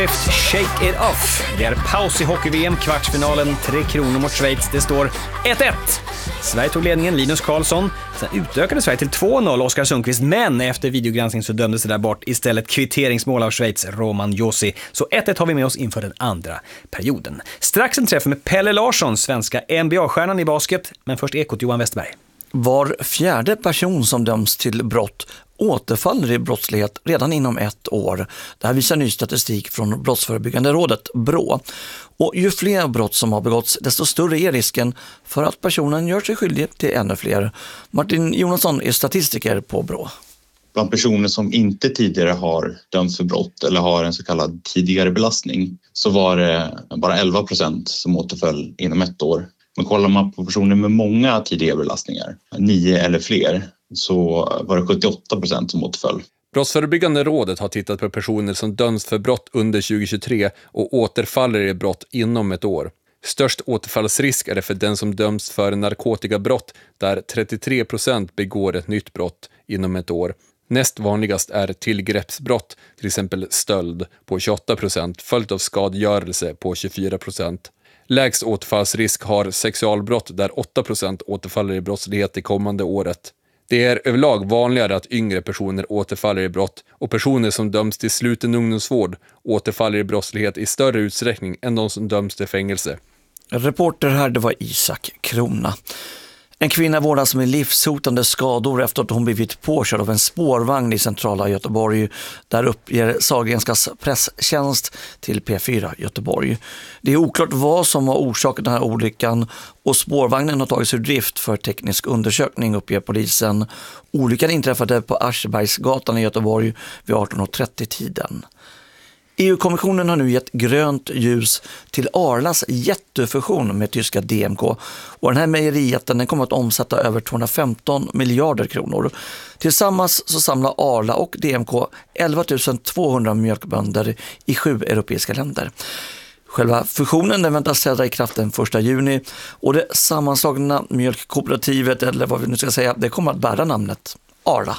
Shake it off. Det är paus i hockey-VM, kvartsfinalen, 3 kronor mot Schweiz. Det står 1-1. Sverige tog ledningen, Linus Karlsson. Sen utökade Sverige till 2-0, Oskar Sundqvist. Men efter videogranskning så dömdes det där bort. Istället kvitteringsmål av Schweiz, Roman Josi. Så 1-1 har vi med oss inför den andra perioden. Strax en träff med Pelle Larsson, svenska NBA-stjärnan i basket. Men först Ekot, Johan Westerberg. Var fjärde person som döms till brott återfaller i brottslighet redan inom 1 år. Det här visar ny statistik från Brottsförebyggande rådet, BRÅ. Och ju fler brott som har begåtts, desto större är risken för att personen gör sig skyldig till ännu fler. Martin Jonasson är statistiker på BRÅ. Bland personer som inte tidigare har dömts för brott eller har en så kallad tidigare belastning så var det bara 11% som återföll inom 1 år. Men kollar man på personer med många tidigare belastningar, 9 eller fler, så var det 78% som återföll. Brottsförebyggande rådet har tittat på personer som döms för brott under 2023 och återfaller i brott inom 1 år. Störst återfallsrisk är det för den som döms för narkotikabrott, där 33% begår ett nytt brott inom 1 år. Näst vanligast är tillgreppsbrott, till exempel stöld, på 28%, följt av skadegörelse på 24%. Lägst återfallsrisk har sexualbrott, där 8% återfaller i brottslighet det kommande året. Det är överlag vanligare att yngre personer återfaller i brott och personer som döms till sluten ungdomsvård återfaller i brottslighet i större utsträckning än de som döms till fängelse. Reporter här, det var Isak Krona. En kvinna vårdas med livshotande skador efter att hon blivit påkörd av en spårvagn i centrala Göteborg. Där uppger Sahlgrenskas presstjänst till P4 Göteborg. Det är oklart vad som har orsakat den här olyckan och spårvagnen har tagits ur drift för teknisk undersökning, uppger polisen. Olyckan inträffade på Aschebergsgatan i Göteborg vid 18:30-tiden. EU-kommissionen har nu gett grönt ljus till Arlas jättefusion med tyska DMK. Och den här mejerijätten den kommer att omsätta över 215 miljarder kronor. Tillsammans så samlar Arla och DMK 11 200 mjölkbönder i 7 europeiska länder. Själva fusionen den väntas träda i kraft den 1 juni och det sammanslagna mjölkkooperativet, eller vad vi nu ska säga, det kommer att bära namnet Arla.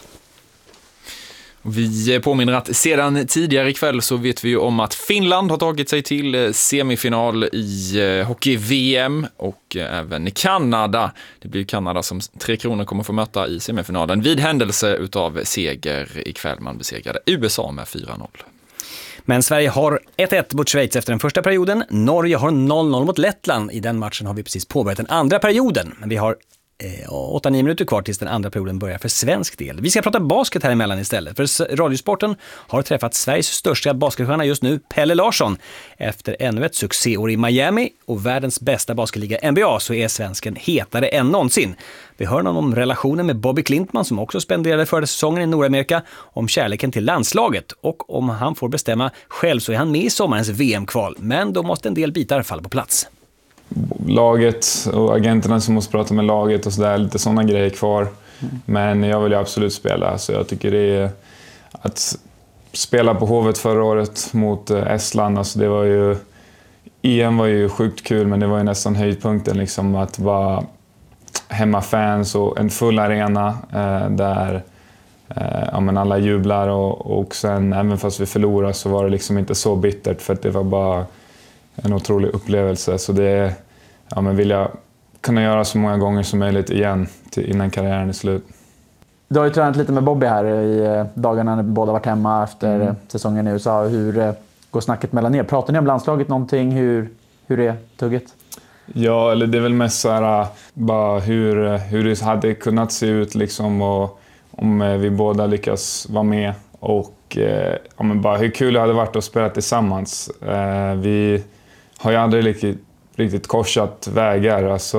Vi påminner att sedan tidigare ikväll så vet vi ju om att Finland har tagit sig till semifinal i hockey-VM och även Kanada. Det blir Kanada som 3 kronor kommer få möta i semifinalen vid händelse utav seger ikväll. Man besegrade USA med 4-0. Men Sverige har 1-1 mot Schweiz efter den första perioden. Norge har 0-0 mot Lettland. I den matchen har vi precis påbörjat den andra perioden. Men vi har 8-9 minuter kvar tills den andra perioden börjar för svensk del. Vi ska prata basket här emellan istället. För Radiosporten har träffat Sveriges största basketstjärna just nu, Pelle Larsson. Efter ännu ett succéår i Miami och världens bästa basketliga NBA så är svensken hetare än någonsin. Vi hör någon om relationen med Bobby Klintman som också spenderade förra säsongen i Nordamerika, om kärleken till landslaget och om han får bestämma själv så är han med i sommarens VM-kval. Men då måste en del bitar falla på plats. Laget och agenterna som måste prata med laget och sådär, lite sådana grejer kvar. Men jag vill ju absolut spela, så jag tycker det är att spela på Hovet förra året mot Estland, alltså det var ju EM var ju sjukt kul, men det var ju nästan höjdpunkten liksom, att vara hemmafans och en full arena där ja, men alla jublar och sen även fast vi förlorar så var det liksom inte så bittert för att det var bara en otrolig upplevelse, så det ja, men vill jag kunna göra så många gånger som möjligt igen innan karriären är slut. Du har ju tränat lite med Bobby här i dagarna när båda varit hemma efter säsongen i USA. Hur går snacket mellan er? Pratar ni om landslaget någonting? Hur är tugget? Ja, eller det är väl mest så här, bara hur det hade kunnat se ut liksom, och om vi båda lyckas vara med och ja, men bara hur kul det hade varit att spela tillsammans. Vi har ju aldrig riktigt korsat vägar, alltså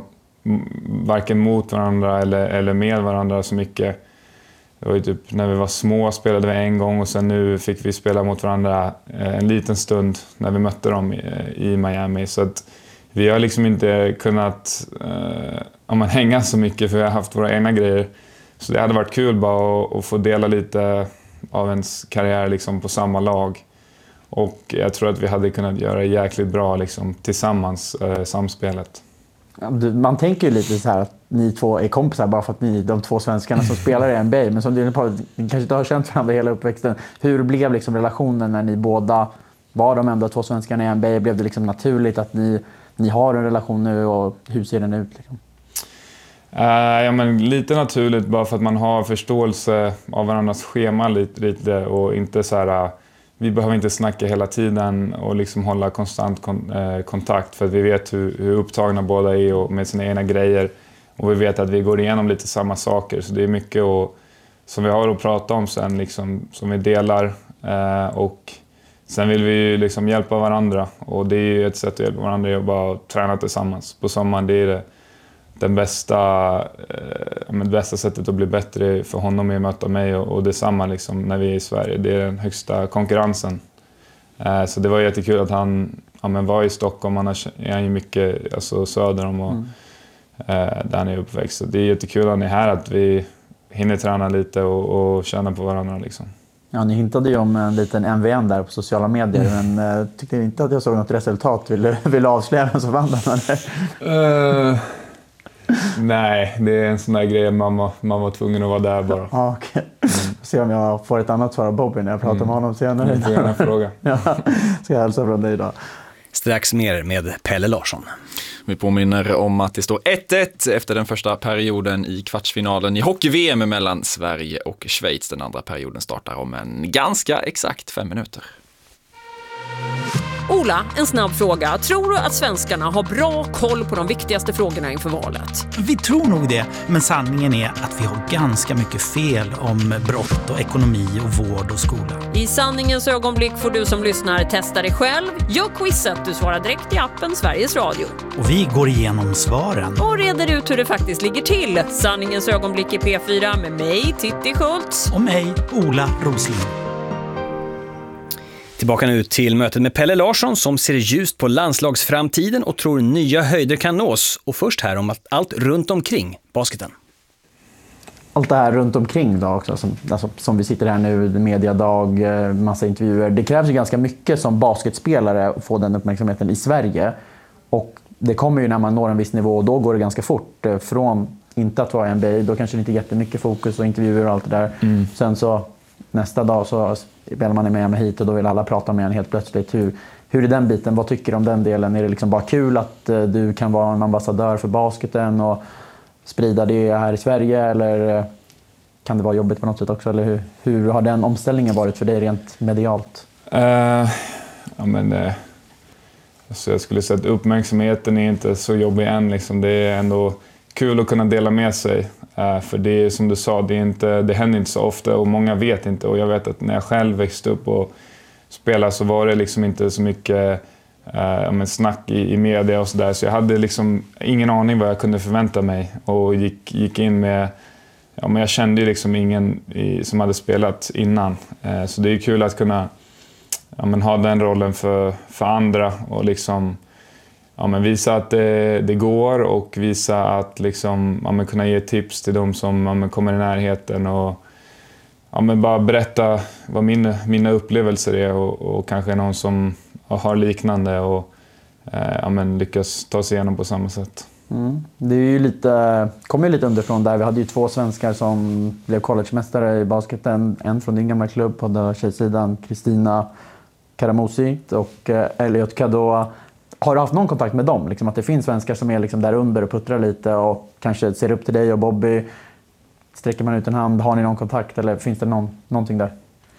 varken mot varandra eller med varandra så mycket. Det var ju typ när vi var små spelade vi en gång och sen nu fick vi spela mot varandra en liten stund när vi mötte dem i Miami. Så att vi har liksom inte kunnat hänga så mycket för vi har haft våra egna grejer. Så det hade varit kul bara att få dela lite av ens karriär liksom på samma lag. Och jag tror att vi hade kunnat göra det jäkligt bra liksom, tillsammans, samspelet. Man tänker ju lite så här att ni två är kompisar bara för att ni är de två svenskarna som spelar i NBA. Men som ni kanske inte har känt varandra hela uppväxten. Hur blev liksom relationen när ni båda var de ändå 2 svenskarna i NBA? Blev det liksom naturligt att ni har en relation nu och hur ser den ut? Liksom? Ja, men lite naturligt bara för att man har förståelse av varandras schema lite och inte så här, vi behöver inte snacka hela tiden och liksom hålla konstant kontakt för att vi vet hur upptagna båda är och med sina egna grejer och vi vet att vi går igenom lite samma saker så det är mycket som vi har att prata om sen liksom, som vi delar och sen vill vi ju liksom hjälpa varandra och det är ju ett sätt att hjälpa varandra att bara träna tillsammans på sommaren. Det är det bästa sättet att bli bättre för honom är att möta mig och detsamma liksom, när vi är i Sverige. Det är den högsta konkurrensen. Så det var jättekul att han var i Stockholm. Annars är han ju mycket alltså, söder om och där han är uppväxt. Så det är jättekul att han är här, att vi hinner träna lite och känna på varandra. Liksom. Ja, ni hintade ju om en liten MVN där på sociala medier, men tyckte inte att jag såg något resultat. Vill avslöja vem som vann den? Nej, det är en sån där grej man var tvungen att vara där bara. Ja, okej. Se om jag får ett annat svar av Bobby när jag pratar med honom senare. Du får gärna fråga. Ja, ska jag hälsa från dig då. Strax mer med Pelle Larsson. Vi påminner om att det står 1-1 efter den första perioden i kvartsfinalen i hockey-VM mellan Sverige och Schweiz. Den andra perioden startar om en ganska exakt 5 minuter. Ola, en snabb fråga. Tror du att svenskarna har bra koll på de viktigaste frågorna inför valet? Vi tror nog det, men sanningen är att vi har ganska mycket fel om brott och ekonomi och vård och skola. I sanningens ögonblick får du som lyssnar testa dig själv. Gör quizet, du svarar direkt i appen Sveriges Radio. Och vi går igenom svaren. Och reder ut hur det faktiskt ligger till. Sanningens ögonblick i P4 med mig, Titti Schultz. Och mig, Ola Rosling. Tillbaka nu till mötet med Pelle Larsson som ser ljust på landslagsframtiden och tror nya höjder kan nås. Och först här om allt runt omkring basketen. Allt det här runt omkring då också, som vi sitter här nu, mediadag, massa intervjuer. Det krävs ju ganska mycket som basketspelare att få den uppmärksamheten i Sverige. Och det kommer ju när man når en viss nivå och då går det ganska fort. Från inte att vara NBA, då kanske det inte är jättemycket fokus och intervjuer och allt det där. Sen så nästa dag så spelar man med hit och då vill alla prata med en helt plötsligt. Hur är den biten? Vad tycker du om den delen? Är det liksom bara kul att du kan vara en ambassadör för basketen och sprida det här i Sverige? Eller kan det vara jobbigt på något sätt också? Eller hur har den omställningen varit för dig rent medialt? Alltså jag skulle säga att uppmärksamheten är inte så jobbig än. Liksom. Det är ändå kul att kunna dela med sig. För det är som du sa, det händer inte så ofta och många vet inte. Och jag vet att när jag själv växte upp och spelade så var det liksom inte så mycket snack i media och sådär. Så jag hade liksom ingen aning vad jag kunde förvänta mig. Och gick in med... Ja, men jag kände ju liksom ingen som hade spelat innan. Så det är kul att kunna ha den rollen för andra och liksom... Ja, men visa att det går och visa att liksom, kunna ge tips till dem som kommer i närheten och bara berätta vad mina upplevelser är och kanske någon som har liknande och lyckas ta sig igenom på samma sätt. Det är ju kommer ju lite underifrån där. Vi hade ju 2 svenskar som blev collegemästare i basketen. En från din gamla klubb på den tjejsidan, Kristina Karamosi och Elliot Kadoa. Har du haft någon kontakt med dem? Liksom att det finns svenskar som är liksom där under och puttrar lite och kanske ser upp till dig och Bobby. Sträcker man ut en hand? Har ni någon kontakt eller finns det någonting där?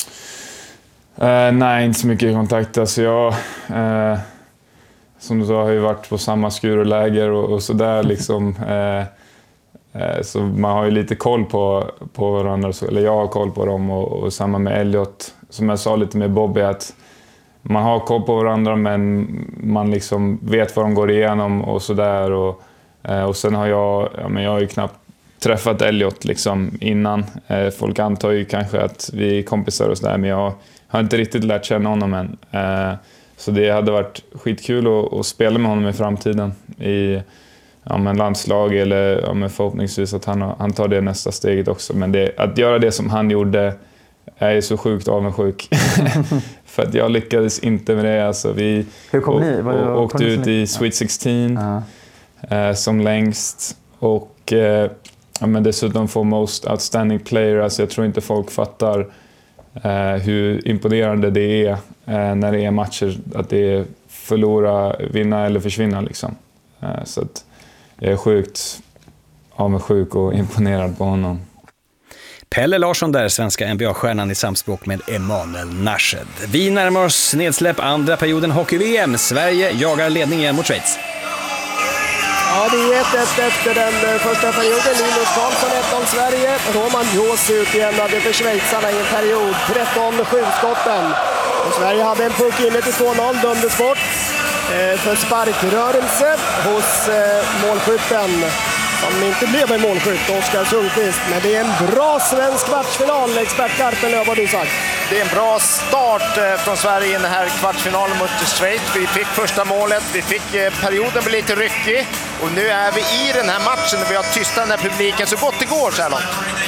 Nej, inte så mycket kontakt. Alltså jag, som du sa, har ju varit på samma skuruläger och sådär. Liksom, så man har ju lite koll på varandra. Eller jag har koll på dem och samma med Elliot. Som jag sa lite med Bobby att man har koll på varandra men man liksom vet vad de går igenom och sådär. Och sen har jag har ju knappt träffat Elliot liksom innan. Folk antar ju kanske att vi är kompisar och sådär men jag har inte riktigt lärt känna honom än. Så det hade varit skitkul att spela med honom i framtiden i landslag eller förhoppningsvis att han tar det nästa steget också. Men att göra det som han gjorde är så sjukt avundsjuk. För att jag lyckades inte med det. Alltså, vi åkte ut i Sweet 16 som längst. Och dessutom får Most Outstanding Player. Alltså, jag tror inte folk fattar hur imponerande det är. när det är matcher, att det är förlora, vinna eller försvinna liksom. Så att jag är sjukt avundsjuk och imponerad på honom. Pelle Larsson där, svenska NBA-stjärnan i samspråk med Emanuel Nashed. Vi närmar oss nedsläpp andra perioden hockey-VM. Sverige jagar ledningen mot Schweiz. Ja, det är 1-1 efter den första perioden. Linus Karlsson 1-0 Sverige. Roman Jås utjämnade för schweizarna i en period. 13-7-skotten. Och Sverige hade en puck inne till 2-0, dömdes bort för sparkrörelse hos målskytten. Som inte blev en målskytt, Oskar Sundqvist. Men det är en bra svensk kvartsfinal, expert Garpenlöv, vad du sagt. Det är en bra start från Sverige i den här kvartsfinalen mot Schweiz. Vi fick första målet, vi fick perioden bli lite ryckig. Och nu är vi i den här matchen och vi har tystat den här publiken så gott det går så här långt.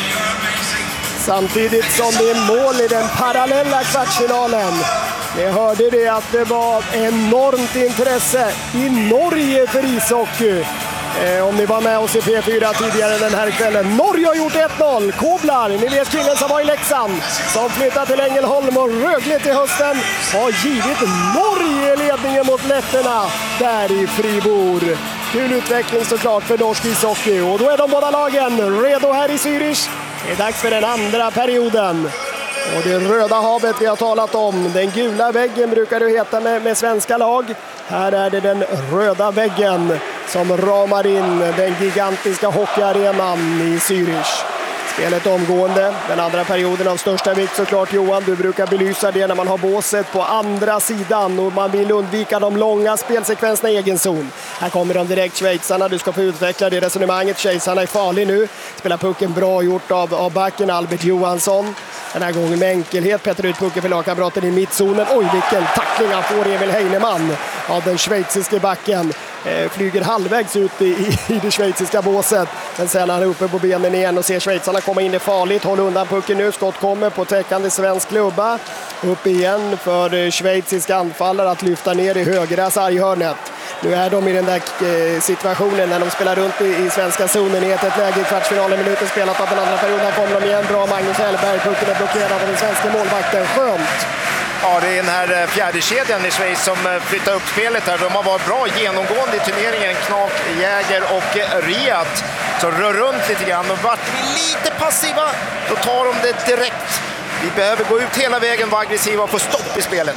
Samtidigt som det är mål i den parallella kvartsfinalen. Jag hörde det att det var enormt intresse i Norge för ishockey. Om ni var med oss i P4 tidigare den här kvällen. Norge har gjort 1-0. Koblar, ni vet killen som var i Leksand, som flyttat till Ängelholm och Rögle till hösten, har givit Norge ledningen mot letterna där i Fribourg. Kul utveckling såklart för norsk ishockey. Och då är de båda lagen redo här i Zürich. Det är dags för den andra perioden. Och det röda havet vi har talat om. Den gula väggen brukar det heta med svenska lag. Här är det den röda väggen som ramar in den gigantiska hockeyarenan i Zürich. Spelet omgående. Den andra perioden av största vikt såklart, Johan. Du brukar belysa det när man har båset på andra sidan och man vill undvika de långa spelsekvenserna i egen zon. Här kommer de direkt, schweizarna. Du ska få utveckla det resonemanget. Schweizarna är farlig nu. Spelar pucken bra gjort av backen Albert Johansson. Den här gången med enkelhet. Petter ut pucken för lagkamraten i mittzonen. Oj, vilken tackling han får, Emil Heinemann av den schweiziske backen. Flyger halvvägs ut i det schweiziska båset. Men sen är han uppe på benen igen och ser schweizarna komma in i farligt. Håll undan pucken nu. Skott kommer på täckande svensk klubba. Upp igen för schweiziska anfallare att lyfta ner i högra sarghörnet. Nu är de i den där situationen när de spelar runt i svenska zonen i ett läge i kvartsfinalen. Minuten spelat av den andra perioden. Kommer de igen. Bra Magnus Hellberg. Pucken är blockerad av den svenska målvakten. Skönt. Ja, det är den här fjärde kedjan i Schweiz som flyttar upp spelet här. De har varit bra genomgående i turneringen. Knak, Jäger och Riat som rör runt lite grann. Och vart vi lite passiva, då tar de det direkt. Vi behöver gå ut hela vägen, vara aggressiva och få stopp i spelet.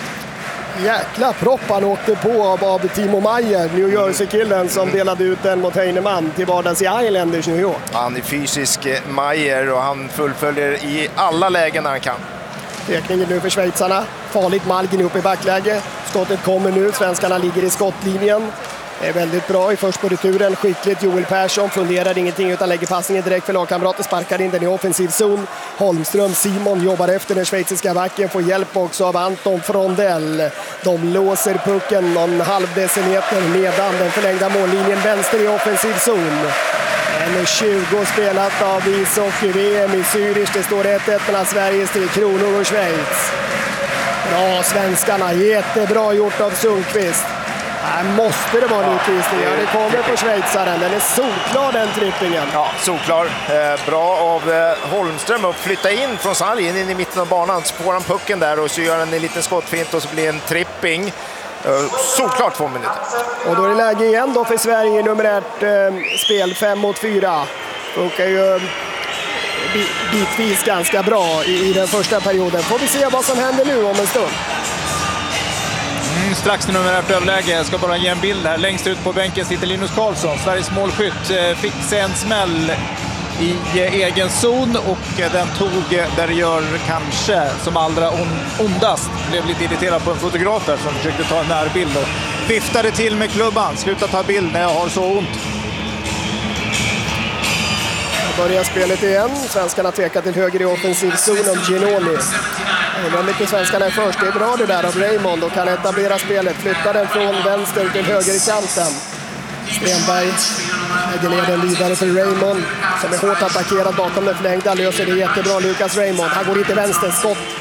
Jäkla propp han åkte på av Timo Meier, New Jersey-killen som delade ut den mot Heinemann till vardags i Islanders New York. Han är fysisk Meier och han fullföljer i alla lägen när han kan. Tekningen nu för schweizarna. Farligt Malgin upp i backläge. Skottet kommer nu. Svenskarna ligger i skottlinjen. Det är väldigt bra i först på returen. Skickligt Joel Persson. Funderar ingenting utan lägger passningen direkt för lagkamrater. Sparkar in den i offensiv zon. Holmström Simon jobbar efter den schweiziska backen. Får hjälp också av Anton Frondell. De låser pucken någon halv decimeter nedan den förlängda mållinjen. Vänster i offensiv zon. 20 spelat av ishockey-VM i Zürich. Det står 1-1 mellan Sveriges Tre Kronor och Schweiz. Bra svenskarna, jättebra gjort av Sundqvist. Här måste det vara en utvisning. Ja, det kommer på schweizaren. Den är solklar den trippingen. Ja, solklar. Bra av Holmström att flytta in från sargen in i mitten av banan. Så får han pucken där och så gör han en liten skottfint och så blir en tripping. Såklart 2 minuter. Och då är det läge igen då för Sverige nummer 1 spel 5-4. Funkar ju bitvis ganska bra i den första perioden. Får vi se vad som händer nu om en stund. Strax till nummer 1 överläge. Jag ska bara ge en bild här. Längst ut på bänken sitter Linus Karlsson. Sveriges målskytt fick sig en smäll i egen zon och den tog där det gör kanske som allra ondast. Blev lite irriterad på en fotograf där som försökte ta en närbild och viftade till med klubban. Sluta ta bild när jag har så ont. Börjar spelet igen. Svenskarna tvekar till höger i offensiv zon om Ginoni. Men mycket svenskarna är först. Det är bra det där av Raymond och kan etablera spelet. Flyttar den från vänster till höger i kanten. Stenberg Lägger ner den vidare för Raymond som är hårt attackerad bakom den förlängda. Löser det jättebra Lucas Raymond. Han går inte vänster.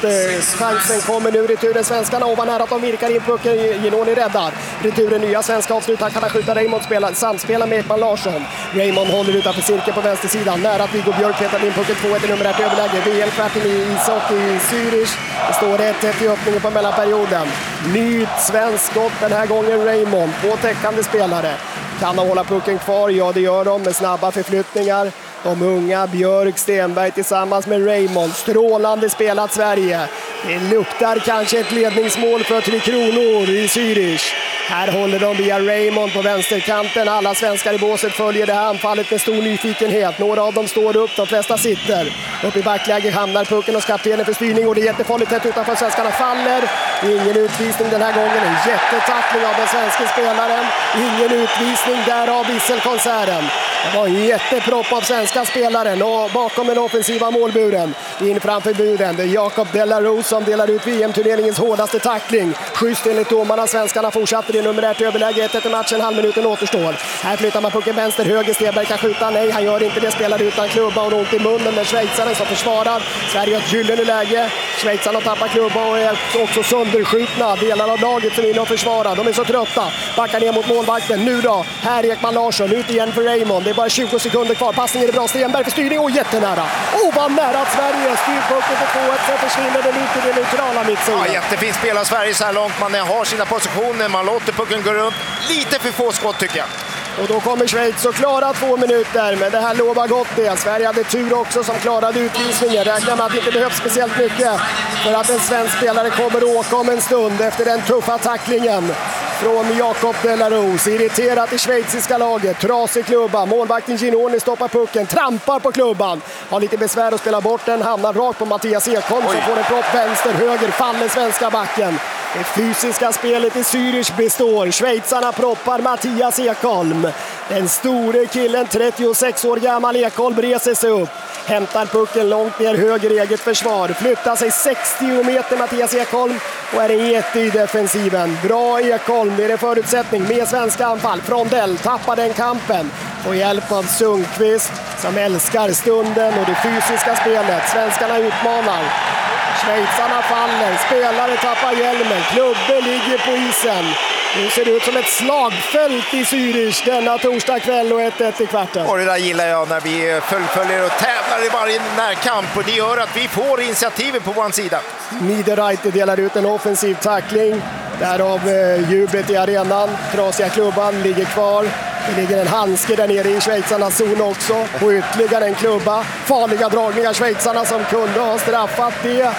Chansen kommer nu. Returen svenskarna ovan här att de virkar in pucken. Ginoni räddar. Returen nya svenska avslut. Han kan skjuta Raymond samspelar med Ekman Larsson. Raymond håller utanför cirkeln på vänstersidan. Nära att Viggo Björk petar in pucken 2-1 i nummer 1 överläge. VM-kvarten i ishockey i Zürich. Det står 1-1 i öppningen på mellanperioden. Nytt svensk skott den här gången Raymond. På täckande spelare. Kan de hålla pucken kvar? Ja, det gör de med snabba förflyttningar. De unga Björk, Stenberg tillsammans med Raymond. Strålande spelat Sverige. Det luktar kanske ett ledningsmål för 3 Kronor i Zürich. Här håller de via Raymond på vänsterkanten. Alla svenskar i båset följer det här anfallet med stor nyfikenhet. Några av dem står upp, de flesta sitter. Upp i backläge hamnar pucken hos kaptenen för styrning och det är jättefarligt tätt utanför. Svenskarna faller. Ingen utvisning den här gången. En jättetackling av den svenska spelaren. Ingen utvisning, därav visselkonserten. Det var en jättepropp av svenska spelaren och bakom den offensiva målburen. In framför buren. Det är Jacob Delarose som delar ut VM-turneringens hårdaste tackling. Schysst enligt domarna. Svenskarna fortsatte det nummer 1 överläge 1-1 i matchen. Halvminuten återstår. Här flyttar man pucken vänster. Höger Stenberg kan skjuta. Nej, han gör inte det. Spelar utan klubba och ont i munnen med schweizaren som försvarar. Sverige har ett gyllene läge. Schweizarna tappar klubba och är också sönderskjutna. Delar av laget som vill och försvara. De är så trötta. Backar ner mot målvakten. Nu då. Här Ekman Larsson. Ut igen för Raymond. Det är bara 20 sekunder kvar. Passningen är bra. Stenberg för styrning och jättenära. Vad nära att Sverige styr pucken för 2-1. Sen försvinner den ut i det neutrala mittzonen. Ja, jättefint spel av Sverige så här långt. Man har sina positioner. Man låter pucken gå runt. Lite för få skott tycker jag. Och då kommer Schweiz och klarar 2 minuter. Men det här lovar gott det. Sverige hade tur också som klarade utvisningen. Räknar med att det inte behövs speciellt mycket för att en svensk spelare kommer åka om en stund efter den tuffa tacklingen från Jacob Delarose. Irriterat i schweiziska laget. Trasig klubba. Målvakten Ginoni stoppar pucken. Trampar på klubban. Har lite besvär att spela bort den. Hamnar rakt på Mattias Ekholm som får en propp vänster. Höger faller svenska backen. Det fysiska spelet i Zürich består. Schweizarna proppar Mattias Ekholm. Den store killen, 36 år gammal Ekholm, reser sig upp. Hämtar pucken långt ner höger eget försvar. Flyttar sig 60 meter Mattias Ekholm och är en jätte i defensiven. Bra Ekholm, det är en förutsättning med svenska anfall. Frondell tappar den kampen. Och hjälp av Sundqvist som älskar stunden och det fysiska spelet. Svenskarna utmanar. Schweizarna faller, spelare tappar hjälmen, klubben ligger på isen. Nu ser det ut som ett slagfält i Zürich denna torsdag kväll och 1-1 i kvarten. Och det där gillar jag när vi fullföljer och tävlar i varje närkamp och det gör att vi får initiativet på vår sida. Niederreiter delar ut en offensiv tackling, därav jublet i arenan. Trasiga klubban ligger kvar. Det ligger en handske där nere i schweizarnas zon också. Och ytterligare en klubba. Farliga dragningar schweizarna som kunde ha straffat det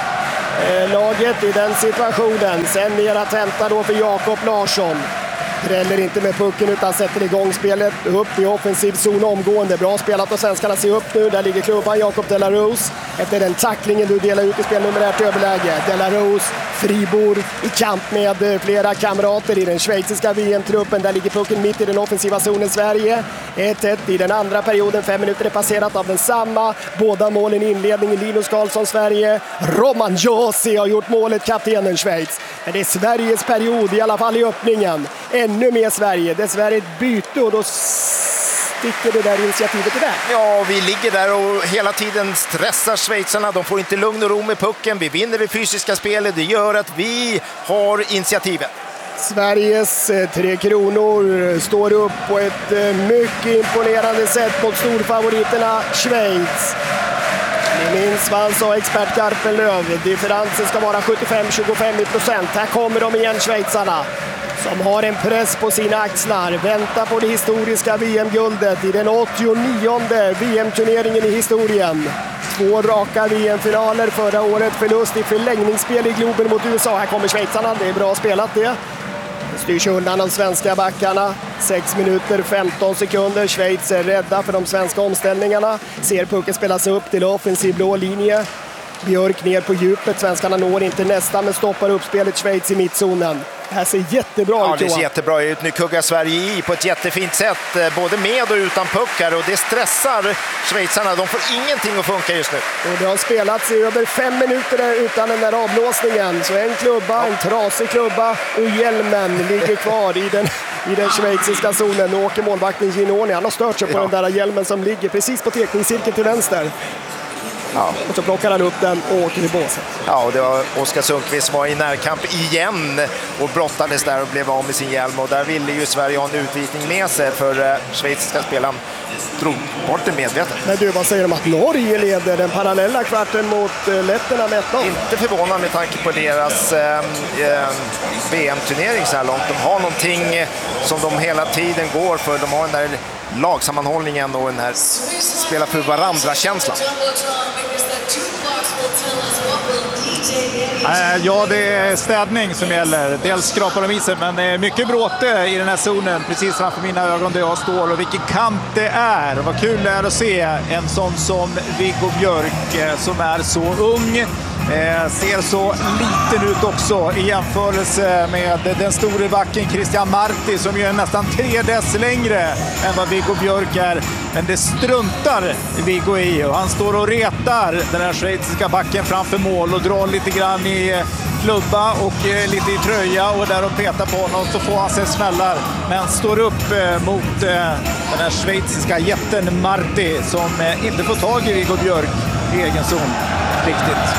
laget i den situationen. Sen ner att hämta då för Jacob Larsson. Dräller inte med pucken utan sätter igång spelet upp i offensiv zon omgående. Bra spelat och svenskarna ser upp nu. Där ligger klubban Jacob Delarose. Efter den tacklingen du delar ut i spel nummer 1 överläge. Delarose, Fribor i kamp med flera kamrater i den schweiziska VM-truppen. Där ligger pucken mitt i den offensiva zonen Sverige. 1-1 i den andra perioden. 5 minuter är passerat av densamma. Båda målen i inledningen. Linus Karlsson Sverige. Roman Josi har gjort målet, kaptenen Schweiz. Men det är Sveriges period i alla fall i öppningen. Ännu mer Sverige. Dessvärre ett byte och då sticker det där initiativet iväg. Ja, vi ligger där och hela tiden stressar schweizarna. De får inte lugn och ro med pucken. Vi vinner det fysiska spelet. Det gör att vi har initiativet. Sveriges 3 Kronor står upp på ett mycket imponerande sätt mot storfavoriterna Schweiz. Ni minns vad han sa, expert Garpenlöv. Differensen ska vara 75-25%. Här kommer de igen, schweizarna. Som har en press på sina axlar. Väntar på det historiska VM-guldet i den 89:e VM-turneringen i historien. 2 raka VM-finaler förra året. Förlust i förlängningsspel i Globen mot USA. Här kommer schweizarna. Det är bra spelat det. Styrs undan de svenska backarna. 6 minuter 15 sekunder. Schweiz är rädda för de svenska omställningarna. Ser pucken spelas upp till offensiv blå linje. Björk ner på djupet. Svenskarna når inte nästa men stoppar upp spelet Schweiz i mittzonen. Det här ser jättebra ut. Det ser jättebra ut. Nu kuggar Sverige i på ett jättefint sätt, både med och utan puckar, och det stressar schweizarna. De får ingenting att funka just nu. Och det har spelats i över 5 minuter utan den där avblåsningen. Så en klubba, en trasig klubba, och hjälmen ligger kvar i den schweiziska zonen. Nu åker målvakten Ginoni. Han har stört sig på den där hjälmen som ligger precis på tekningscirkeln till vänster. Ja. Och så plockar han upp den och åker i båset. Ja, och det var Oskar Sundqvist som var i närkamp igen och brottades där och blev av med sin hjälm. Och där ville ju Sverige ha en utvisning med sig, för schweiziska spelaren drog bort det medvetet. Men du, vad säger de att Norge leder den parallella kvarten mot letterna med 1-0? Inte förvånad med tanke på deras VM-turnering så här långt. De har någonting som de hela tiden går för. De har den där lagsammanhållningen och den här spela för varandra-känslan. Ja, det är städning som gäller. Dels skrapar de isen, men det är mycket bråte i den här zonen precis framför mina ögon där jag står. Och vilken kamp det är! Och vad kul det är att se en sån som Viggo Björk som är så ung. Ser så liten ut också i jämförelse med den store backen Christian Marti som ju är nästan 3 dess längre än vad Viggo Björk är. Men det struntar Viggo i, och han står och retar den här schweiziska backen framför mål och drar lite grann i klubba och lite i tröja, och där de petar på honom så får han sig smällar, men står upp mot den här schweiziska jätten Marti som inte får tag i Viggo Björk i egen zon riktigt.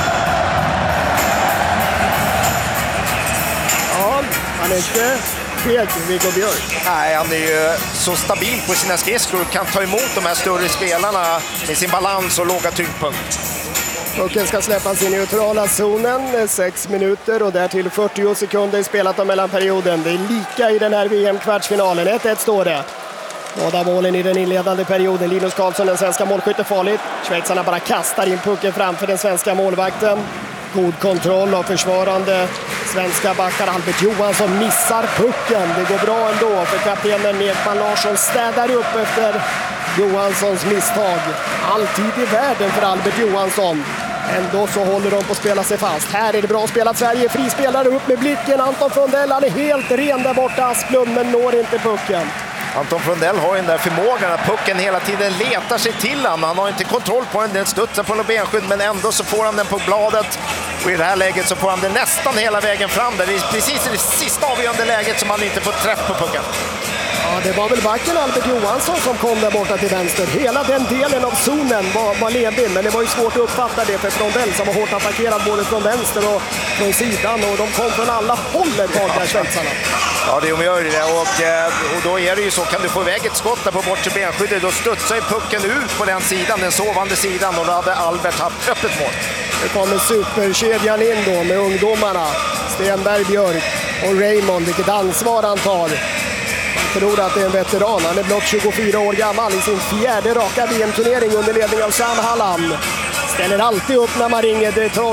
Han är inte feg, Viggo Björk. Nej, han är ju så stabil på sina skridskor och kan ta emot de här större spelarna med sin balans och låga tyngdpunkt. Pucken ska släppas i neutrala zonen, 6 minuter och därtill 40 sekunder spelat om mellanperioden. Det är lika i den här VM-kvartsfinalen. 1-1 står det. Båda målen i den inledande perioden. Linus Karlsson, den svenska målskytten, farligt. Schweizarna bara kastar in pucken framför den svenska målvakten. God kontroll av försvarande svenska backar. Albert Johansson missar pucken. Det går bra ändå för kaptenen Ekman Larsson städar upp efter Johanssons misstag. Alltid i världen för Albert Johansson. Ändå så håller de på att spela sig fast. Här är det bra spelat. Sverige frispelare upp med blicken. Anton Frondell, han är helt ren där borta. Asplund, men når inte pucken. Anton Frondell har ju den där förmågan att pucken hela tiden letar sig till han. Han har inte kontroll på den studsar på något benskydd, men ändå så får han den på bladet. Och i det här läget så får han den nästan hela vägen fram. Det är precis i det sista avgörande läget som han inte får träff på pucken. Ja, det var väl backen Albert Johansson som kom där borta till vänster. Hela den delen av zonen var ledig, men det var ju svårt att uppfatta det för Frondell som var hårt attackerad både från vänster och från sidan, och de kom från alla håll ett tag där, schweizarna. Ja, det gör det, och då är det ju så, kan du få iväg ett skott där på bortre benskyddet, då studsar ju pucken ut på den sidan, den sovande sidan, och då hade Albert haft öppet mål. Det kommer superkedjan in då med ungdomarna, Stenberg, Björk och Raymond, vilket ansvar han tar. Jag tror att det är en veteran. Han är blott 24 år gammal i sin 4:e raka VM-turnering under ledning av Sam Hallam. Ställer alltid upp när man ringer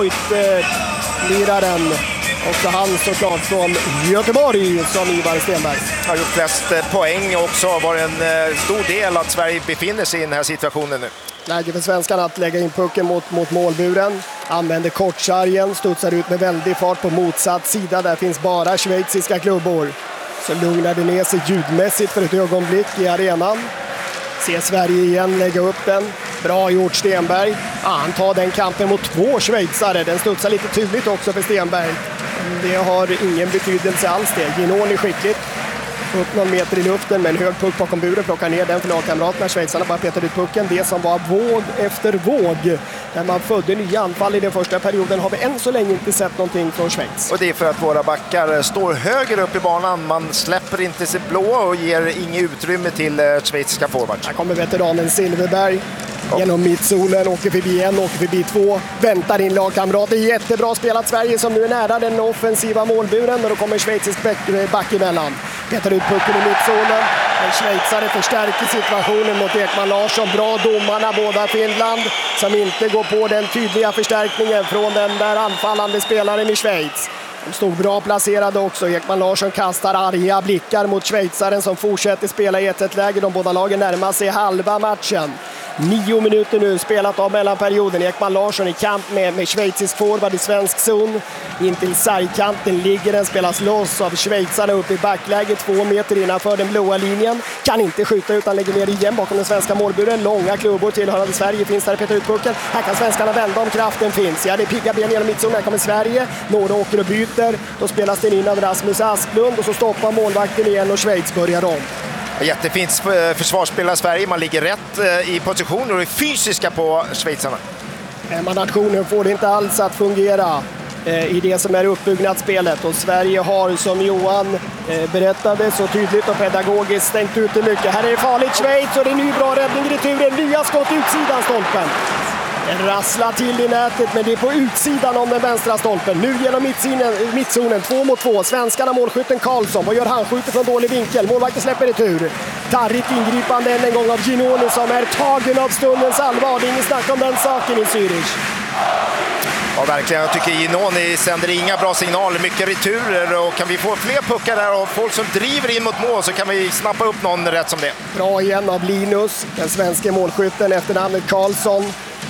Detroit-liraren. Också han såklart från Göteborg som Ivar Stenberg. Har gjort flest poäng också. Var en stor del att Sverige befinner sig i den här situationen nu. Läge för svenskarna att lägga in pucken mot målburen. Använder kortsargen, studsar ut med väldig fart på motsatt sida. Där finns bara schweiziska klubbor. Så lugnade ner sig ljudmässigt för ett ögonblick i arenan. Ser Sverige igen lägga upp den. Bra gjort Stenberg. Han tar den kampen mot 2 schweizare. Den studsar lite tydligt också för Stenberg. Det har ingen betydelse alls det. Ginoni skickligt. Upp någon meter i luften med en hög puck bakom buren. Plockar ner den för lagkamraterna. Schweizarna bara petar ut pucken. Det som var våg efter våg. När man födde nya anfall i den första perioden har vi än så länge inte sett någonting från Schweiz. Och det är för att våra backar står högre upp i banan. Man släpper inte sig blå och ger inget utrymme till schweiziska forwards. Här kommer veteranen Silverberg. Genom mittzonen, åker förbi en, åker förbi 2, väntar in lagkamrater. Jättebra spelat Sverige som nu är nära den offensiva målburen, och då kommer schweizisk back emellan. Petar ut pucken i mittzonen. En schweizare förstärker situationen mot Ekman Larsson. Bra domarna, båda Finland, som inte går på den tydliga förstärkningen från den där anfallande spelaren i Schweiz. De stod bra placerade också. Ekman Larsson kastar arga blickar mot schweizaren som fortsätter spela i 1-1-läge. De båda lagen närmar sig halva matchen. 9 minuter nu spelat av mellanperioden. Ekman Larsson i kamp med schweizisk forward i svensk zon. In till sargkanten ligger den, spelas loss av schweizarna upp i backläge 2 meter innanför den blåa linjen. Kan inte skjuta utan lägger ner igen bakom den svenska målburen. Långa klubbor tillhörande Sverige finns där, petar ut pucken. Här kan svenskarna vända om kraften finns. Ja, det är pigga ben genom mittzonen. Här kommer Sverige. Några åker och byter. Då spelas den in av Rasmus Asplund och så stoppar målvakten igen och Schweiz börjar om. Jättefint försvarsspel av Sverige. Man ligger rätt i positioner och är fysiska på schweizarna. Nationen får det inte alls att fungera i det som är uppbyggnadsspelet. Och Sverige har, som Johan berättade så tydligt och pedagogiskt, stängt ut det mycket. Här är det farligt Schweiz och det är ny bra räddning i returen. Nya skott utsidan stolpen. Den rasslar till i nätet, men det är på utsidan om den vänstra stolpen. Nu genom mittzonen, 2 mot 2. Svenskarna målskytten Karlsson. Vad gör han? Skjuter från dålig vinkel. Målvakten släpper retur. Tarrigt ingripande än en gång av Ginoni som är tagen av stundens allvar. Det är inget snack om den saken i Zürich. Ja, verkligen. Jag tycker Ginoni sänder inga bra signaler. Mycket returer och kan vi få fler puckar där och folk som driver in mot mål så kan vi snappa upp någon rätt som det. Bra igen av Linus, den svenska målskytten efter namnet Karlsson.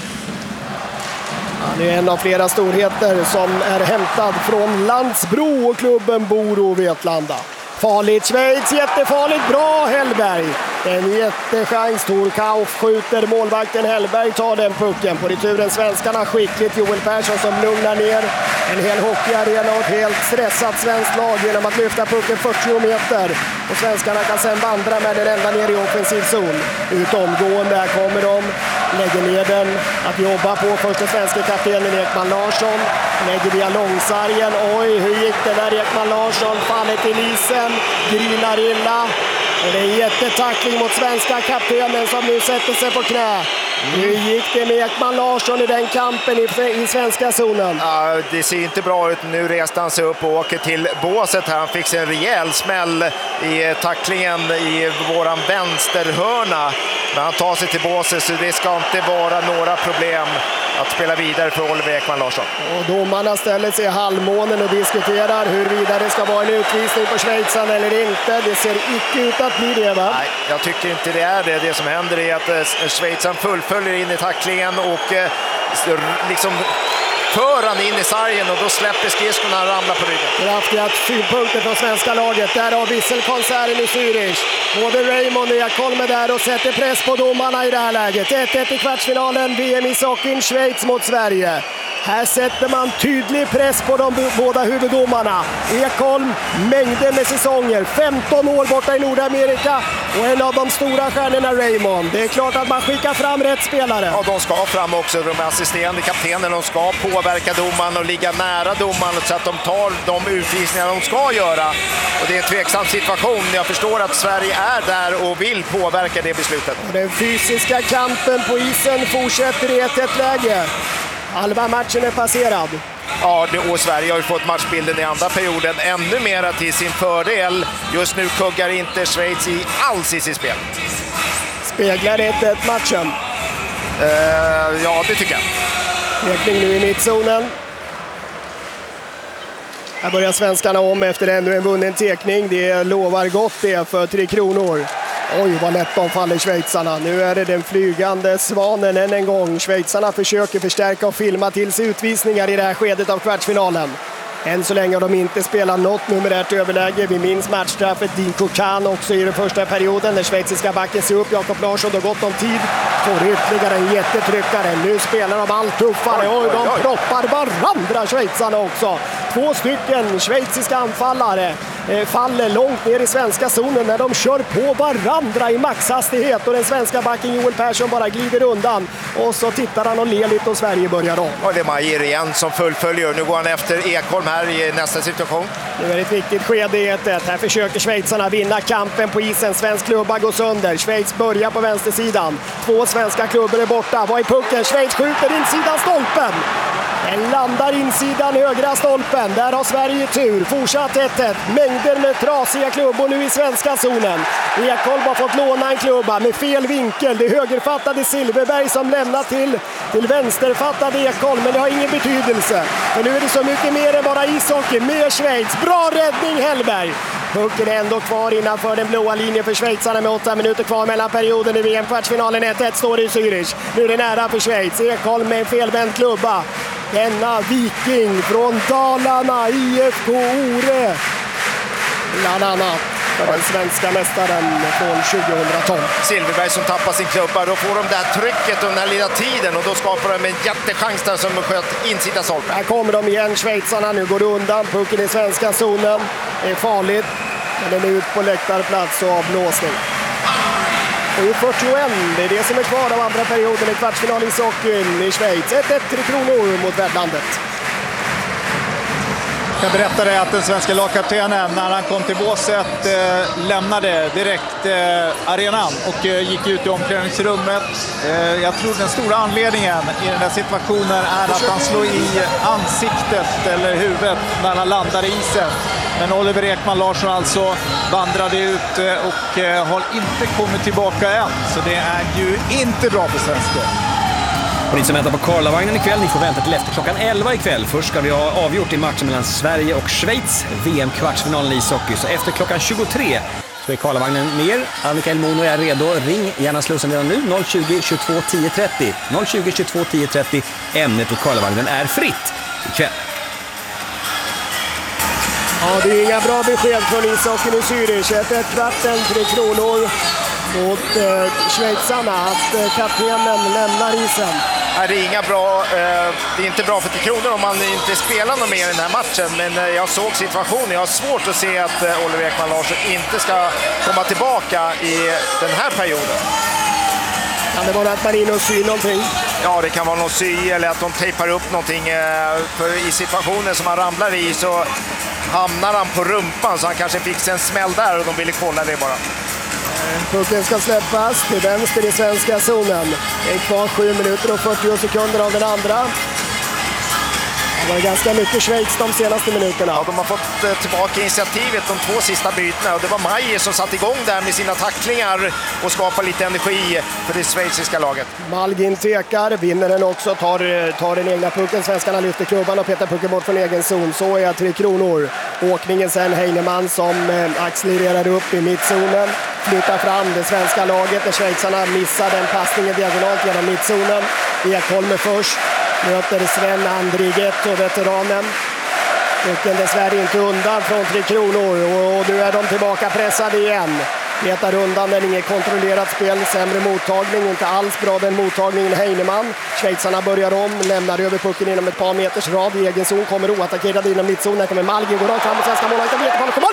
Han är en av flera storheter som är hämtad från Landsbro och klubben Boro Vetlanda. Farligt Schweiz, jättefarligt, bra Hellberg. En jättechans, Tor Kauf skjuter, målvakten Hellberg tar den pucken. På returen svenskarna skickligt, Joel Persson som lugnar ner en hel hockeyarena och ett helt stressat svenskt lag genom att lyfta pucken 40 meter. Och svenskarna kan sedan vandra med den ända ner i offensiv zon. Ut omgående, här kommer de, lägger ner den att jobba på. Första svenska kaptenen Ekman Larsson, lägger via långsargen. Oj, hur gick det där Ekman Larsson? Fallet i isen, grinar illa. Och det är en jättetackling mot svenska kaptenen som nu sätter sig på knä. Hur gick det med Ekman Larsson i den kampen i svenska zonen? Ja, det ser inte bra ut. Nu reste han sig upp och åker till båset här. Han fick sig en rejäl smäll i tacklingen i våran vänsterhörna. Men han tar sig till båset så det ska inte vara några problem att spela vidare för Oliver Ekman Larsson. Och domarna ställer sig i halvmånen och diskuterar huruvida det ska vara en utvisning på schweizarna eller inte. Det ser icke ut att bli det, va? Nej, jag tycker inte det är det. Det som händer är att schweizaren fullföljer in i tacklingen och liksom för han in i sargen och då släpper skridskorna och ramlar på ryggen. Kraftiga synpunkter från svenska laget. Där har visselkonserten i Zürich. Både Raymond och Ekholm är där och sätter press på domarna i det här läget. 1-1 i kvartsfinalen, VM i hockeyn, Schweiz mot Sverige. Här sätter man tydlig press på de båda huvuddomarna. Ekholm, mängder med säsonger, 15 år borta i Nordamerika och en av de stora stjärnorna Raymond. Det är klart att man skickar fram rätt spelare. Ja, de ska fram också, de assisterande kaptenen. De ska påverka domaren och ligga nära domaren så att de tar de utvisningar de ska göra. Och det är en tveksam situation. Jag förstår att Sverige är där och vill påverka det beslutet. Och den fysiska kampen på isen fortsätter i ett läge. Halva matchen är passerad. Ja, och Sverige har ju fått matchbilden i andra perioden ännu mer till sin fördel. Just nu kuggar inte Schweiz alls i sitt spel. Speglar 1-1 matchen? Ja, det tycker jag. Tekning nu i mittzonen. Här börjar svenskarna om efter ännu en vunnen tekning. Det lovar gott det för 3 kronor. Oj, vad lätt de faller schweizarna. Nu är det den flygande svanen än en gång. Schweizarna försöker förstärka och filma till sig utvisningar i det här skedet av kvartsfinalen. Än så länge har de inte spelat något numerärt överläge. Vi minns matchstraffet Dinko Kahn också i den första perioden. Den schweiziska backen ser upp, Jakob Larsson, då gott om tid. Får ytterligare en jättetryckare. Nu spelar de allt tuffare. Oj, de proppar varandra, schweizarna också. 2 stycken schweiziska anfallare faller långt ner i svenska zonen när de kör på varandra i maxhastighet. Och den svenska backen Joel Persson bara glider undan. Och så tittar han och ler lite och Sverige börjar om. Och det är Majer igen som fullföljer. Nu går han efter Ekholm här i nästa situation. Nu är det ett viktigt skede i 1-1. Här försöker schweizarna vinna kampen på isen. Svensk klubba går sönder. Schweiz börjar på vänstersidan. 2 svenska klubbor är borta. Vad är pucken? Schweiz skjuter insidan stolpen. Den landar insidan högra stolpen. Där har Sverige tur. Fortsatt 1-1. Mängder med trasiga klubbor nu i svenska zonen. Ekholm har fått låna en klubba med fel vinkel. Det högerfattade Silverberg som lämnar till vänsterfattade Ekholm. Men det har ingen betydelse. För nu är det så mycket mer än bara ishockey. Med Schweiz. Bra räddning Hellberg. Pucken är ändå kvar innanför den blåa linjen för schweizarna med 8 minuter kvar mellan perioden i VM-kvartsfinalen. 1-1 står i Zürich. Nu är det nära för Schweiz. Ekholm med en felvänd klubba. Denna viking från Dalarna, IFK Ore. Bland annat för den svenska mästaren från 2012. Silverberg som tappar sin klubba, då får de där trycket under den här lilla tiden och då skapar de en jättechans där som sköt insida stolpen. Här kommer de igen, schweizarna. Nu går det undan. Pucken i svenska zonen. Det är farligt. Men den är ut på läktarplats och avblåsning. Och 41, det är det som är kvar av andra perioden i kvartsfinal i ishockeyn i Schweiz. 1-1 Tre Kronor mot värdlandet. Jag berättade att den svenska lagkaptenen när han kom till båset lämnade direkt arenan och gick ut i omklädningsrummet. Jag tror den stora anledningen i den här situationen är att han slår i ansiktet eller huvudet när han landade i isen. Men Oliver Ekman Larsson alltså vandrade ut och har inte kommit tillbaka än. Så det är ju inte bra för svenska. Och ni som väntar på Karlavagnen ikväll, ni får vänta till efter klockan 11 ikväll. Först ska vi ha avgjort i matchen mellan Sverige och Schweiz, VM-kvartsfinalen i ishockey. Så efter klockan 23 så är Karlavagnen ner. Annika Elmono är redo. Ring gärna Slussen redan nu, 020 22 10 30. 020 22 10 30. Ämnet på Karlavagnen är fritt ikväll. Ja, det är inga bra besked från ishockeyn i Zürich. 1-1 kvarten, Tre Kronor mot schweizarna att kaptenen lämnar isen. Nej, det är inga bra, det är inte bra för Tre Kronor om man inte spelar något mer i den här matchen, men jag såg situationen. Jag har svårt att se att Oliver Ekman Larsson inte ska komma tillbaka i den här perioden. Kan det vara att man är inne och syr någonting? Ja, det kan vara någon sy eller att de tejpar upp någonting. För i situationen som han ramlar i så hamnar han på rumpan, så han kanske fick en smäll där och de ville kolla det bara. Pucken ska släppas till vänster i svenska zonen. Det är kvar 7 minuter och 40 sekunder av den andra. Det var ganska mycket Schweiz de senaste minuterna. Ja, de har fått tillbaka initiativet de 2 sista bytena. Och det var Maier som satt igång där med sina tacklingar och skapade lite energi för det schweiziska laget. Malgin tvekar, vinner den också, tar den egna pucken. Svenskarna lyfter klubban och petar pucken bort från egen zon. Så är Tre Kronor. Åkningen sen Heinemann som accelererar upp i mittzonen. Flyttar fram det svenska laget när schweizarna missar den passningen diagonalt genom mittzonen. Ekholm är först. Möter Sven Andrigetto, veteranen. Pucken dessvärre inte undan från Tre Kronor och nu är de tillbaka pressade igen. Petar undan den, inget kontrollerat spel, sämre mottagning, inte alls bra den mottagningen Heinemann. Schweizarna börjar om, lämnar över pucken inom ett par meters rad i egen zon, kommer oattackerad inom mittzonen. Här kommer Malgin, går rakt fram mot svenska målvakten, Ekholm kommer mål!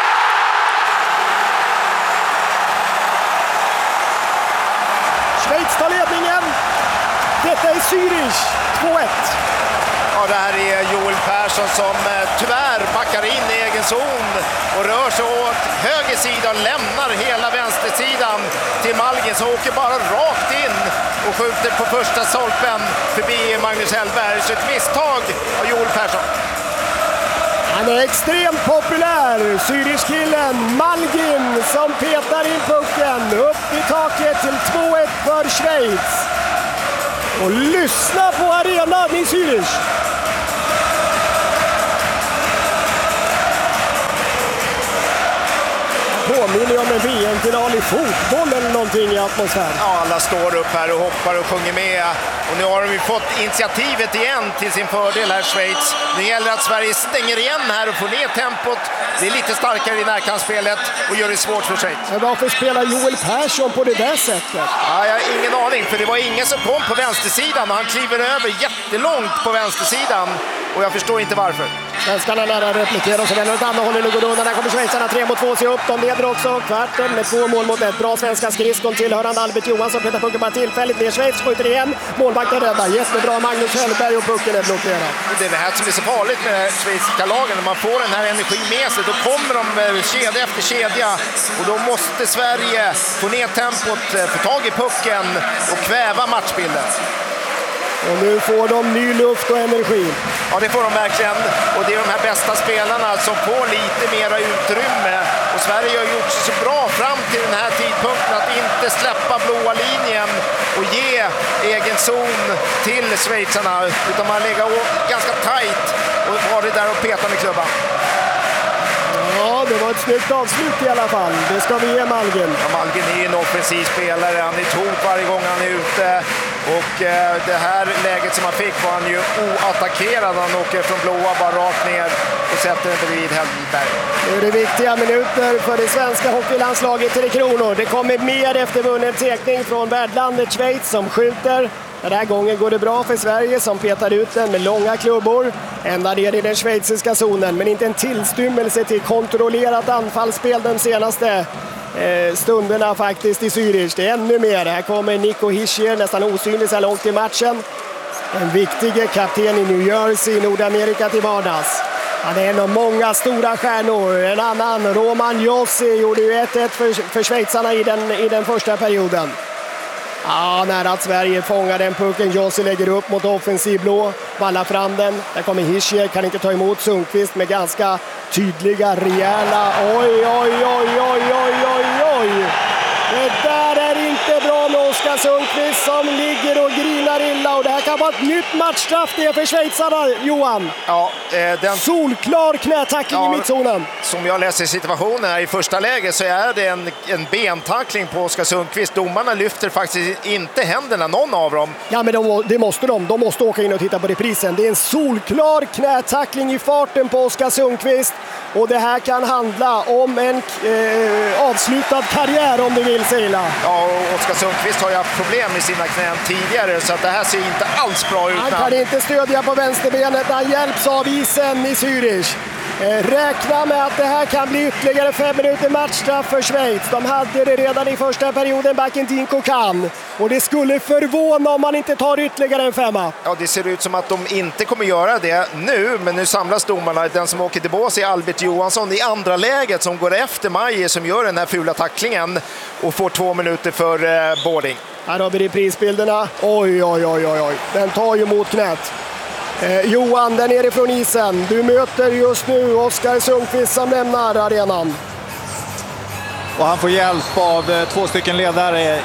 Schweiz tar ledningen. Detta är Zürich, 2-1. Ja, det här är Joel Persson som tyvärr backar in i egen zon och rör sig åt höger sida och lämnar hela vänstersidan till Malgin som åker bara rakt in och skjuter på första stolpen förbi Magnus Hellberg. Så ett misstag av Joel Persson. Han är extremt populär, Zürich-killen Malgin som petar in pucken upp i taket till 2-1 för Schweiz. Och lyssna på arenan i Zürich. Påminner om en VM-final i fotboll eller någonting i atmosfären. Ja, alla står upp här och hoppar och sjunger med. Och nu har de ju fått initiativet igen till sin fördel här, Schweiz. Det gäller att Sverige stänger igen här och får ner tempot. Det är lite starkare i närkampsspelet och gör det svårt för Schweiz. Men varför spelar Joel Persson på det där sättet? Ja, jag har ingen aning, för det var ingen som kom på vänstersidan och han kliver över jättelångt på vänstersidan. Och jag förstår inte varför. Svenskarna nära replikerar och så vänder åt andra hållet och går undan. Där kommer schweizarna 3-2, se upp. De leder också kvarten med 2 mål mot 1. Bra svenska skridskon tillhörande Albert Johansson. Petar pucken bara tillfälligt ner. Schweiz skjuter igen. Målvakten räddar. Jättebra Magnus Hellberg och pucken är blockerad. Det är det här som är så farligt med schweiziska lagen. När man får den här energin med sig, då kommer de kedja efter kedja. Och då måste Sverige få ner tempot, få tag i pucken och kväva matchbilden. Och nu får de ny luft och energi. Ja, det får de verkligen. Och det är de här bästa spelarna som får lite mera utrymme. Och Sverige har gjort sig så bra fram till den här tidpunkten att inte släppa blåa linjen och ge egen zon till schweizarna. Utan man lägger ganska tajt och var det där och petar med klubban. Ja, det var ett snyggt avslut i alla fall. Det ska vi ge Malgin. Ja, Malgin är en offensiv spelare. Han är tot varje gång han är ute. Och det här läget som han fick var han ju oattackerad. Han åker från blåa bara rakt ner och sätter den bredvid Hellberg. Nu är det viktiga minuter för det svenska hockeylandslaget 3 Kronor. Det kommer mer efter vunnen tekning från värdlandet Schweiz som skjuter. Den här gången går det bra för Sverige som petar ut den med långa klubbor. Ända ner i den schweiziska zonen, men inte en tillstymmelse till kontrollerat anfallsspel de senaste stunderna faktiskt i Zürich. Det är ännu mer. Här kommer Nico Hischier, nästan osynlig så här långt i matchen. En viktig kapten i New Jersey, Nordamerika till vardags. Han är en av många stora stjärnor. En annan, Roman Josi, gjorde ju 1-1 för schweizarna i den första perioden. Ja, nära att Sverige fångar den pucken. Josi lägger upp mot offensiv blå. Ballar fram den. Där kommer Hischier, kan inte ta emot Sundqvist med ganska tydliga, rejäla. Oj, oj, oj, oj, oj, oj, oj. Det där är inte bra med Oskar Sundqvist som ligger och grinar illa. Och det här kan vara ett nytt matchstraff det för schweizarna, Johan. Ja, den solklar knätackling i mittzonen. Som jag läser situationen här i första läget så är det en bentackling på Oskar Sundqvist. Domarna lyfter faktiskt inte händerna, någon av dem. Ja, men det måste de. De måste åka in och titta på reprisen. Det är en solklar knätackling i farten på Oskar Sundqvist. Och det här kan handla om en avslutad karriär om du vill säga. Ja, och Oskar Sundqvist har ju haft problem med sina knän tidigare så att det här ser inte alls bra ut. Han kan inte stödja på vänsterbenet. Han hjälps av isen i Zürich. Räkna med att det här kan bli ytterligare 5 minuter matchstraff för Schweiz. De hade det redan i första perioden, backen Dinko kan. Och det skulle förvåna om man inte tar ytterligare en 5. Ja, det ser ut som att de inte kommer göra det nu, men nu samlas domarna. Den som åker till bås är Albert Johansson i andra läget som går efter Maje som gör den här fula tacklingen och får 2 minuter för boarding. Här har vi reprisbilderna. Oj, oj, oj, oj, oj. Den tar ju mot knät. Johan, där nere från isen. Du möter just nu Oskar Sundqvist som lämnar arenan. Och han får hjälp av 2 stycken ledare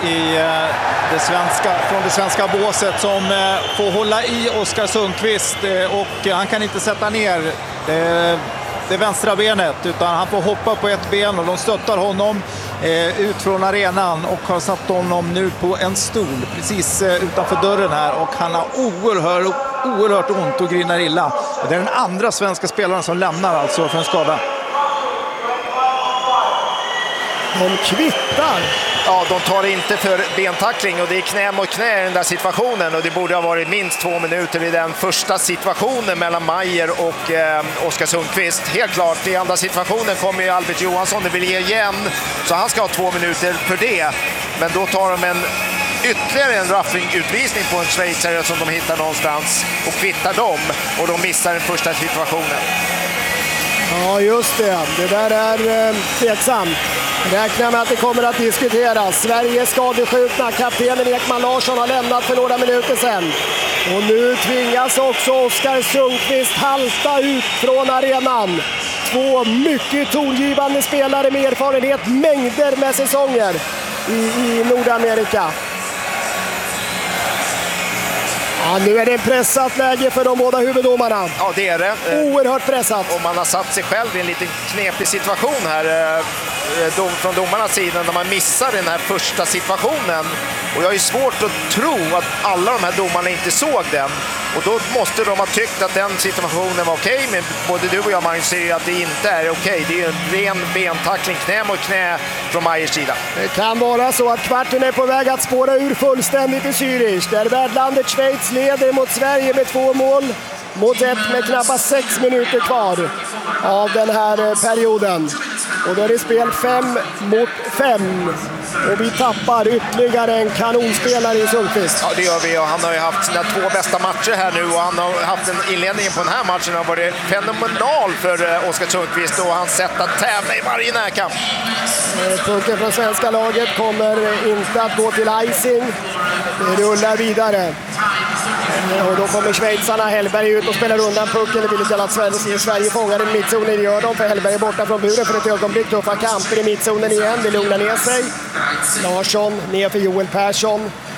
från det svenska båset som får hålla i Oskar Sundqvist. Och han kan inte sätta ner det vänstra benet utan han får hoppa på ett ben och de stöttar honom ut från arenan och har satt honom nu på en stol precis utanför dörren här och han har oerhört ont och grinar illa. Och det är den andra svenska spelaren som lämnar alltså för en skada. De kvittar. Ja, de tar inte för bentackling och det är knä mot knä i den där situationen och det borde ha varit minst 2 minuter i den första situationen mellan Majer och Oskar Sundqvist. Helt klart, i andra situationen kommer ju Albert Johansson, det vill ge igen så han ska ha 2 minuter för det. Men då tar de ytterligare en roughing-utvisning på en schweizare som de hittar någonstans och kvittar dem och de missar den första situationen. Ja, just det. Det där är tveksamt. Räknar med att det kommer att diskuteras. Sverige skadeskjutna. Kaptenen Ekman Larsson har lämnat för några minuter sedan. Och nu tvingas också Oskar Sundqvist halta ut från arenan. 2 mycket tongivande spelare med erfarenhet, mängder med säsonger i Nordamerika. Ja, nu är det en pressat läge för de båda huvuddomarna. Ja, det är det. Oerhört pressat. Och man har satt sig själv i en liten knepig situation här från domarnas sida när man missar den här första situationen. Och jag är svårt att tro att alla de här domarna inte såg den. Och då måste de ha tyckt att den situationen var okej. Men både du och jag, Magnus, säger att det inte är okej. Det är en ren bentackling, knä mot knä från Majers sida. Det kan vara så att kvarten är på väg att spåra ur fullständigt i Zürich. Där värdlandet Schweiz leder mot Sverige med 2 mål. Mot 1 med knappt 6 minuter kvar av den här perioden. Och då är det spel 5 mot 5. Och vi tappar ytterligare en kanonspelare i Sundqvist. Ja, det gör vi. Och han har ju haft sina 2 bästa matcher här nu. Och han har haft en inledning på den här matchen har varit fenomenal för Oskar Sundqvist och hans sätt att tävla i varje närkamp. Pucken från svenska laget kommer inte att gå till icing. Det rullar vidare. Och då kommer schweizarna Hellberg ut och spelar undan pucken. Det vill inte att Sverige fångar i mittzonen. Det gör de, för Hellberg är borta från buren för ett ögonblick. Tuffa kamper i mittzonen igen. Det lugnar ner sig. Larsson ner för Joel Persson.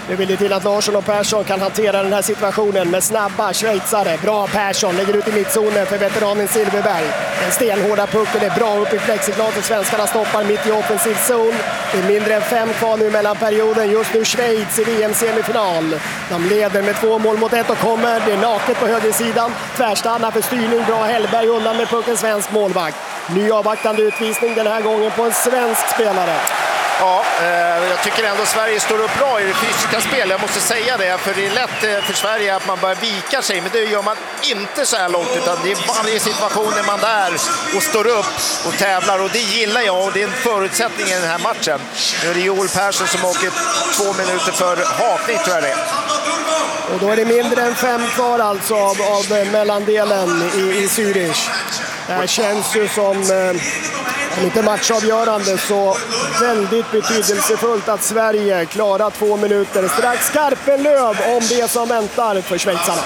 Nu vill det till att Larsson och Persson kan hantera den här situationen med snabba schweizare. Bra Persson, lägger ut i mittzonen för veteranen Silverberg. Den stenhårda pucken är bra upp i plexiglaset. Svenskarna stoppar mitt i offensiv zon. Det är mindre än 5 kvar nu mellan perioden. Just nu Schweiz i VM-semifinal. De leder med 2-1 och kommer. Det är naket på högersidan. Tvärstannar för styrning. Bra Hellberg undan med pucken, svensk målvakt. Ny avvaktande utvisning den här gången på en svensk spelare. Ja, jag tycker ändå Sverige står upp bra i det fysiska spelet. Jag måste säga det, för det är lätt för Sverige att man börjar vika sig. Men det gör man inte så här långt, utan det är varje situation när man där och står upp och tävlar. Och det gillar jag, och det är en förutsättning i den här matchen. Nu är det Joel Persson som åker 2 minuter för hakning, tror jag det. Och då är det mindre än 5 kvar alltså av mellandelen i Zürich. Det här känns ju som... inte matchavgörande, så väldigt betydelsefullt att Sverige klarar 2 minuter. Strax Skarpenlöv om det som väntar för schweizarna.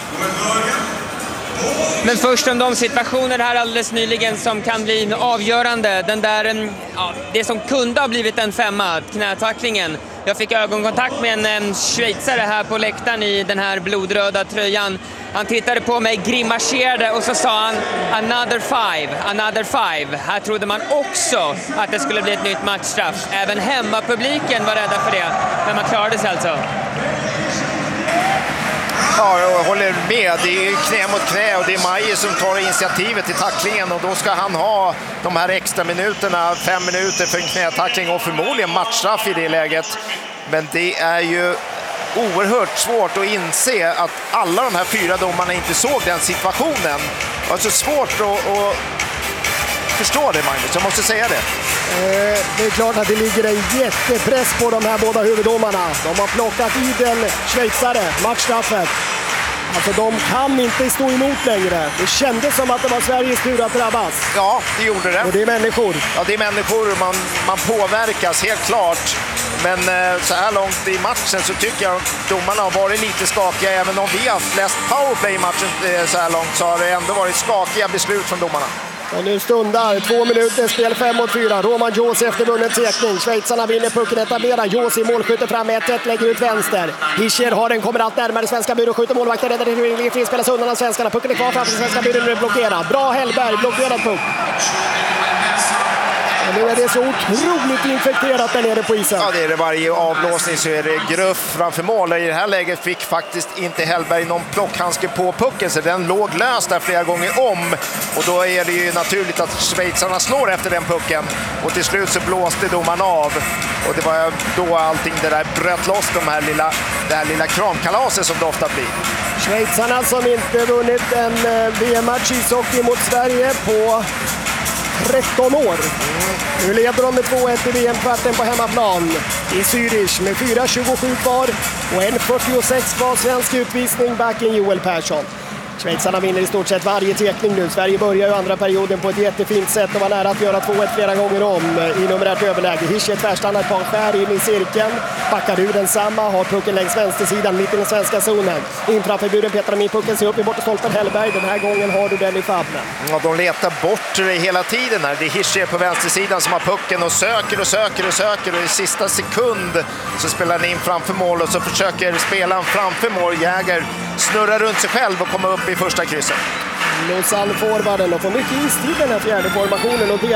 Men först om de situationer här alldeles nyligen som kan bli avgörande. Den där, det som kunde ha blivit en 5:a, knätacklingen. Jag fick ögonkontakt med en schweizare här på läktaren i den här blodröda tröjan. Han tittade på mig, grimaserade och så sa han another five. Här trodde man också att det skulle bli ett nytt matchstraff. Även hemmapubliken var rädda för det, men man klarade sig alltså. Ja, jag håller med. Det är knä mot knä och det är Maje som tar initiativet i tacklingen, och då ska han ha de här extra minuterna, 5 minuter för en knätackling och förmodligen matchstraff i det läget. Men det är ju oerhört svårt att inse att alla de här 4 domarna inte såg den situationen. Det var så svårt att förstå det, Magnus. Jag måste säga det. Det är klart att det ligger en jättepress på de här båda huvuddomarna. De har plockat idel schweizare, matchstraffet. Alltså de kan inte stå emot längre. Det kändes som att det var Sveriges tur att drabbas. Ja, det gjorde det. Och det är människor. Ja, det är människor. Man påverkas helt klart. Men så här långt i matchen så tycker jag att domarna har varit lite skakiga. Även om vi har flest powerplay i matchen så här långt, så har det ändå varit skakiga beslut från domarna. Och nu stundar 2 minuter, spel 5-4. Roman Josi efter vunnen tekning. Schweizarna vinner pucken, etablerar. Josi målskytter fram 1-1, lägger ut vänster. Hischer har den, kommer allt närmare svenska byrån, skjuter målvakten, räddar det till, spelas undan av svenskarna. Pucken är kvar framför svenska byrån, nu är blockerad. Bra Hellberg, blockerad puck. Och nu är det så otroligt infekterat där nere på isen. Ja, det är det. Varje avblåsning så är det gruff framför mål. I det här läget fick faktiskt inte Hellberg någon plockhandske på pucken, så den låg löst där flera gånger om. Och då är det ju naturligt att schweizarna slår efter den pucken. Och till slut så blåste domaren av. Och det var då allting det där bröt loss, det här lilla kramkalaset som det ofta blir. Schweizarna som inte vunnit en VM-match i ishockey mot Sverige på 13 år. Nu leder de med 2-1 i VM-kvarten på hemmaplan i Zürich med 4:27 kvar och 1:46 kvar svensk utvisning, backen Joel Persson. Schweizarna vinner i stort sett varje tekning nu. Sverige börjar ju andra perioden på ett jättefint sätt och var nära att göra 2-1 flera gånger om i numerärt överläge. Hischer tvärstannar ett par skär in i cirkeln. Backar ur densamma, har pucken längs vänstersidan mitt i den svenska zonen. In framför buren petar de in pucken, ser upp i bortastolpen Hellberg. Den här gången har du den i famnen. Ja, de letar bort det hela tiden här. Det är Hischer på vänstersidan som har pucken och söker. Och i sista sekund så spelar han in framför mål och så försöker spelaren framför mål. Jäger snurrar runt sig själv och kommer upp i första krysset. Lausanne forwarden och får mycket istid den här fjärde formationen och